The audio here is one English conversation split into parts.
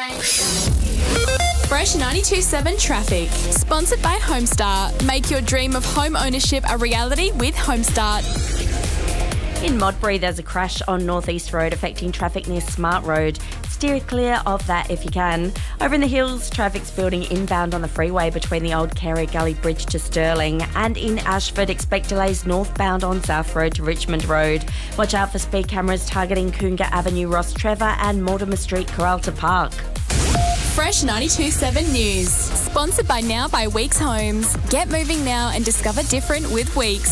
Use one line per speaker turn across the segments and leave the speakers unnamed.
Fresh 92.7 Traffic. Sponsored by Homestart. Make your dream of home ownership a reality with Homestart.
In Modbury, there's a crash on North East Road affecting traffic near Smart Road. Steer clear of that if you can. Over in the hills, traffic's building inbound on the freeway between the Old Carey Gully Bridge to Stirling. And in Ashford, expect delays northbound on South Road to Richmond Road. Watch out for speed cameras targeting Coonga Avenue, Ross Trevor and Mortimer Street, Coralta Park.
Fresh 92.7 News. Sponsored by Now by Weeks Homes. Get moving now and discover different with Weeks.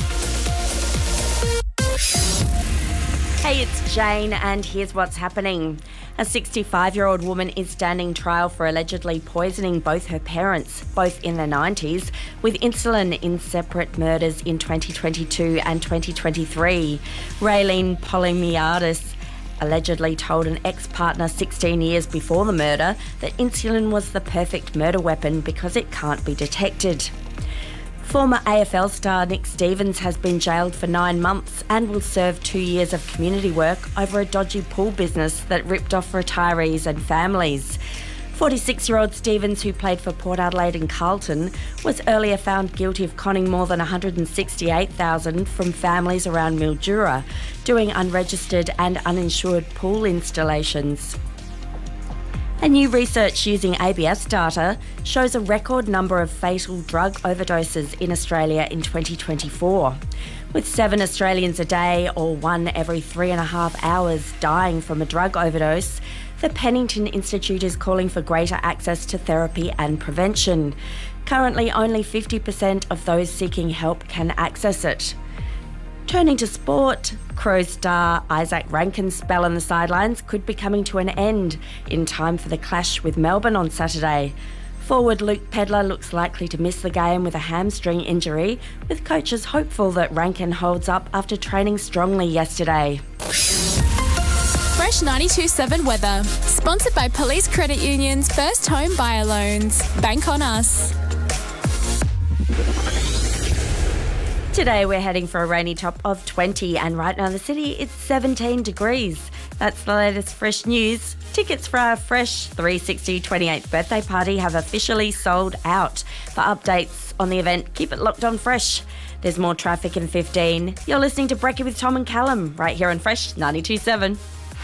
Hey, it's Jane, and here's what's happening. A 65-year-old woman is standing trial for allegedly poisoning both her parents, both in their 90s, with insulin in separate murders in 2022 and 2023. Raylene Polymiadis allegedly told an ex-partner 16 years before the murder that insulin was the perfect murder weapon because it can't be detected. Former AFL star Nick Stevens has been jailed for 9 months and will serve 2 years of community work over a dodgy pool business that ripped off retirees and families. 46-year-old Stevens, who played for Port Adelaide and Carlton, was earlier found guilty of conning more than $168,000 from families around Mildura, doing unregistered and uninsured pool installations. And new research using ABS data shows a record number of fatal drug overdoses in Australia in 2024. With 7 Australians a day, or 1 every 3.5 hours, dying from a drug overdose, the Pennington Institute is calling for greater access to therapy and prevention. Currently, only 50% of those seeking help can access it. Turning to sport, Crows star Isaac Rankin's spell on the sidelines could be coming to an end in time for the clash with Melbourne on Saturday. Forward Luke Pedlar looks likely to miss the game with a hamstring injury, with coaches hopeful that Rankin holds up after training strongly yesterday.
Fresh 92.7 Weather. Sponsored by Police Credit Union's First Home Buyer Loans. Bank on us.
Today we're heading for a rainy top of 20, and right now in the city it's 17 degrees. That's the latest Fresh news. Tickets for our Fresh 360 28th birthday party have officially sold out. For updates on the event, keep it locked on Fresh. There's more traffic in 15. You're listening to Brekkie with Tom and Callum right here on Fresh 92.7.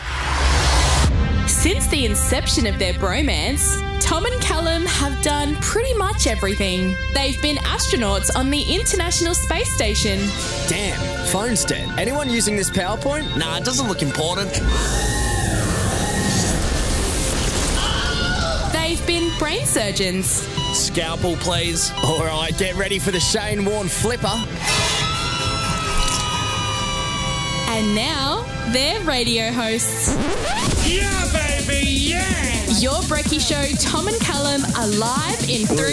Since the inception of their bromance, Tom and Callum have done pretty much everything. They've been astronauts on the International Space Station.
Damn, phone's dead. Anyone using this PowerPoint?
Nah, it doesn't look important.
They've been brain surgeons.
Scalpel, please.
All right, get ready for the Shane Warne flipper.
And now, they're radio hosts.
Yeah, baby, yeah!
Your Brekkie Show, Tom and Callum, are live in 3, 2, 1.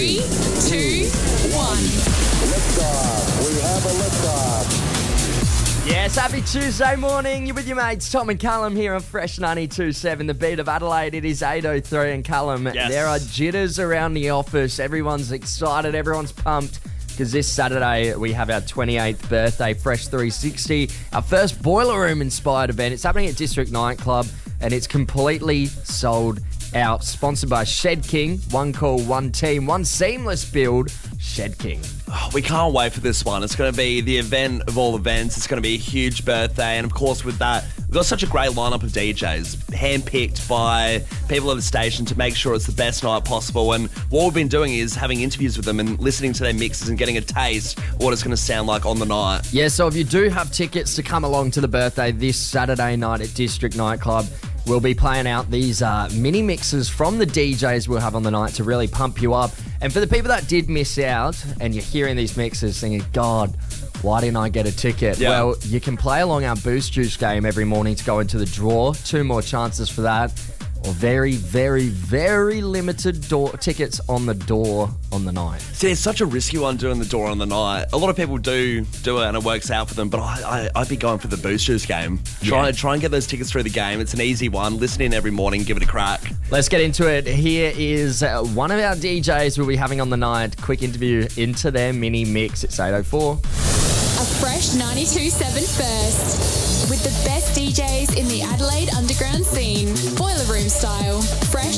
Liftoff. We have a liftoff.
Yes, happy Tuesday morning. You're with your mates Tom and Callum here on Fresh 92.7, the beat of Adelaide. It is 8:03 and Callum,
Yes.
There are jitters around the office. Everyone's excited. Everyone's pumped. Because this Saturday we have our 28th birthday Fresh 360, our first boiler room inspired event. It's happening at District Nightclub and it's completely sold out. Sponsored by Shed King. One call, one team, one seamless build. Shed King.
Oh, we can't wait for this one. It's going to be the event of all events. It's going to be a huge birthday. And of course, with that, we've got such a great lineup of DJs, handpicked by people at the station to make sure it's the best night possible. And what we've been doing is having interviews with them and listening to their mixes and getting a taste of what it's going to sound like on the night.
Yeah, so if you do have tickets to come along to the birthday this Saturday night at District Nightclub, we'll be playing out these mini mixes from the DJs we'll have on the night to really pump you up. And for the people that did miss out and you're hearing these mixes thinking, God, why didn't I get a ticket?
Yeah.
Well, you can play along our Boost Juice game every morning to go into the draw. 2 more chances for that. Or very, very, very limited tickets on the door on the night.
See, it's such a risky one doing the door on the night. A lot of people do it and it works out for them, but I'd be going for the boosters game. Try and get those tickets through the game. It's an easy one. Listen in every morning, give it a crack.
Let's get into it. Here is one of our DJs we'll be having on the night. Quick interview into their mini mix. It's 8:04.
A Fresh 92.7 first. With the best DJs in the Adelaide underground scene. Boiler room style. Fresh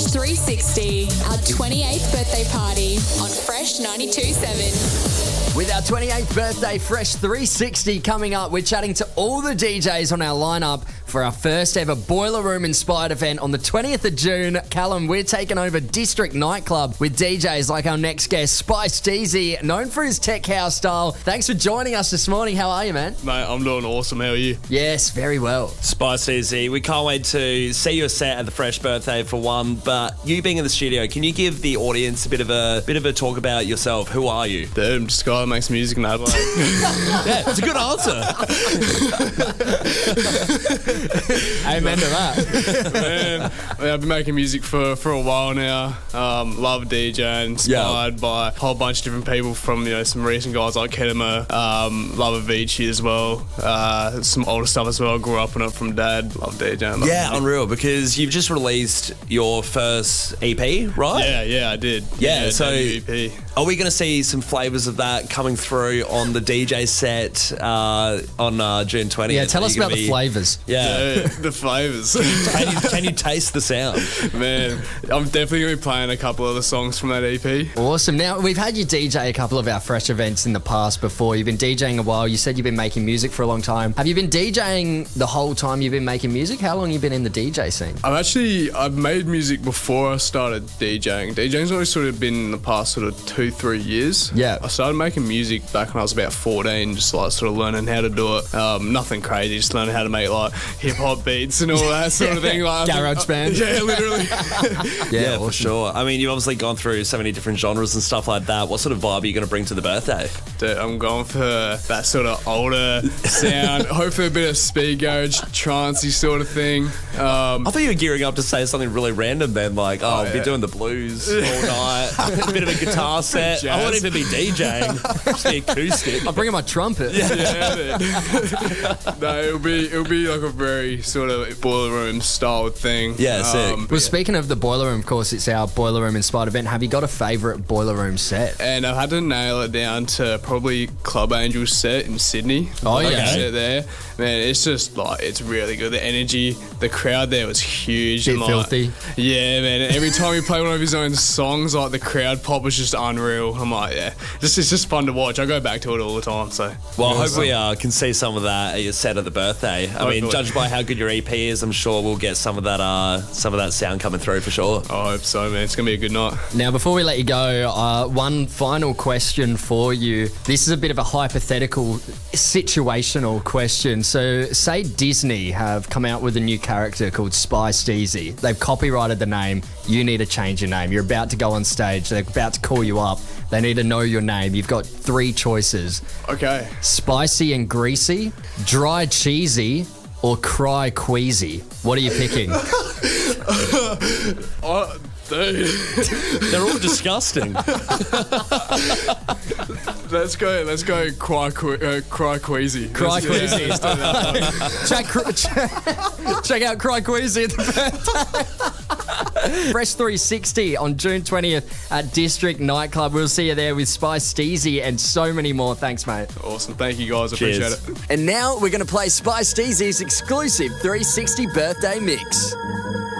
Fresh 360, our 28th birthday party on Fresh 92.7.
With our 28th birthday Fresh 360 coming up, we're chatting to all the DJs on our lineup for our first ever Boiler Room inspired event on the 20th of June. Callum, we're taking over District Nightclub with DJs like our next guest, Spice Steezy, known for his tech house style. Thanks for joining us this morning. How are you, man?
Mate, I'm doing awesome. How are you?
Yes, very well.
Spice Easy, we can't wait to see your set at the Fresh birthday for one, but you being in the studio, can you give the audience a bit of a talk about yourself? Who are you?
Dude, I'm just a guy that makes music in Adelaide.
Yeah, it's a good answer.
Amen to that.
Man, I've been making music for a while now. Love DJing, inspired by a whole bunch of different people from, some recent guys like Kedema, love Avicii as well, some older stuff as well. Grew up on it from Dad. Love DJing.
Yeah, unreal, because you've just released your first EP, right?
Yeah, I did.
Yeah, so
debut EP.
Are we going to see some flavours of that coming through on the DJ set on June 20th?
Yeah, tell us about the flavours.
Yeah.
The flavours.
Can you taste the sound?
Man, I'm definitely going to be playing a couple of the songs from that EP.
Awesome. Now, we've had you DJ a couple of our Fresh events in the past before. You've been DJing a while. You said you've been making music for a long time. Have you been DJing the whole time you've been making music? How long have you been in the DJ scene?
I've made music before I started DJing. DJing's always sort of been in the past sort of 2-3 years.
Yeah.
I started making music back when I was about 14, just like sort of learning how to do it. Nothing crazy, just learning how to make like hip hop beats and all that sort of thing. Like,
Garage band.
Yeah, literally.
Yeah,
awesome.
for sure. I mean, you've obviously gone through so many different genres and stuff like that. What sort of vibe are you going to bring to the birthday?
Dude, I'm going for that sort of older sound. Hopefully a bit of speed gauge, trancey sort of thing.
I thought you were gearing up to say something really random then, like, I'll be doing the blues all night, a bit of a guitar set.
Jazz.
I won't even be DJing, just the acoustic.
I'm bringing my trumpet.
Yeah, no, it'll be like a very sort of boiler room style thing.
Yeah, sick.
Well, speaking of the Boiler Room, of course, it's our Boiler Room inspired event. Have you got a favourite Boiler Room set?
And I've had to nail it down to probably Club Angel's set in Sydney.
Oh, yeah.
Set there. Man, it's just like, it's really good. The energy, the crowd there was huge.
Bit
and, like,
filthy.
Yeah, man. Every time he played one of his own songs, like the crowd pop was just unreal. I'm like, yeah, it's just fun to watch. I go back to it all the time. So,
Well, I hope we can see some of that at your set at the birthday. I mean, judged by how good your EP is, I'm sure we'll get some of that sound coming through for sure.
I hope so, man. It's gonna be a good night.
Now, before we let you go, one final question for you. This is a bit of a hypothetical, situational question. So, say Disney have come out with a new character called Spice Steezy. They've copyrighted the name. You need to change your name. You're about to go on stage. They're about to call you up. They need to know your name. You've got 3 choices.
Okay.
Spicy and greasy, dry cheesy, or cry queasy. What are you picking?
Oh, dude.
They're all disgusting.
Let's go. Cry queasy.
Cry queasy.
Let's do that.
Check out Cry Queasy at the birthday. Fresh 360 on June 20th at District Nightclub. We'll see you there with Spice Steezy and so many more. Thanks, mate.
Awesome. Thank you, guys. I
Cheers.
appreciate it.
And now we're going to play Spice Steezy's exclusive 360 birthday mix.